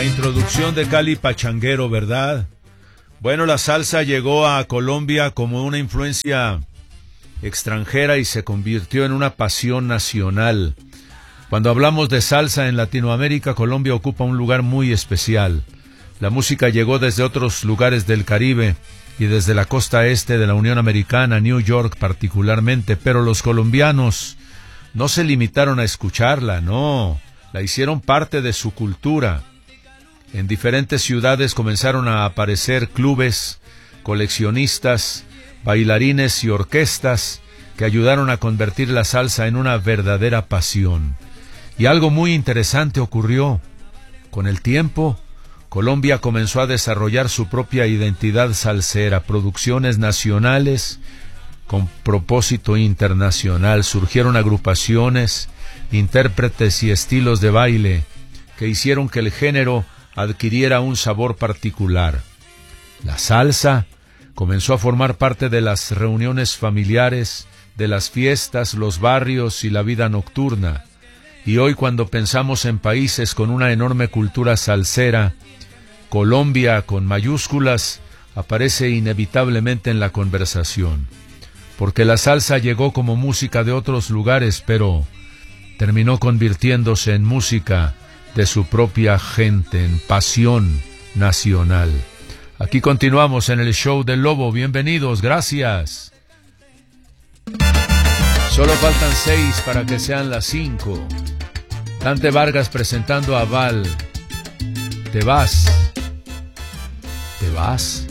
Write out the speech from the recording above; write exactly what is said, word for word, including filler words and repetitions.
La introducción de Cali Pachanguero, ¿verdad? Bueno, la salsa llegó a Colombia como una influencia extranjera y se convirtió en una pasión nacional. Cuando hablamos de salsa en Latinoamérica, Colombia ocupa un lugar muy especial. La música llegó desde otros lugares del Caribe y desde la costa este de la Unión Americana, New York particularmente, pero los colombianos no se limitaron a escucharla, no, la hicieron parte de su cultura. En diferentes ciudades comenzaron a aparecer clubes, coleccionistas, bailarines y orquestas que ayudaron a convertir la salsa en una verdadera pasión. Y algo muy interesante ocurrió. Con el tiempo, Colombia comenzó a desarrollar su propia identidad salsera, producciones nacionales con propósito internacional. Surgieron agrupaciones, intérpretes y estilos de baile que hicieron que el género adquiriera un sabor particular. La salsa comenzó a formar parte de las reuniones familiares, de las fiestas, los barrios y la vida nocturna. Y hoy, cuando pensamos en países con una enorme cultura salsera, Colombia con mayúsculas aparece inevitablemente en la conversación, porque la salsa llegó como música de otros lugares, pero terminó convirtiéndose en música de su propia gente, en pasión nacional. Aquí continuamos en el show del Lobo. Bienvenidos, gracias. Solo faltan seis para que sean las cinco. Dante Vargas presentando a Val. Te vas. Te vas.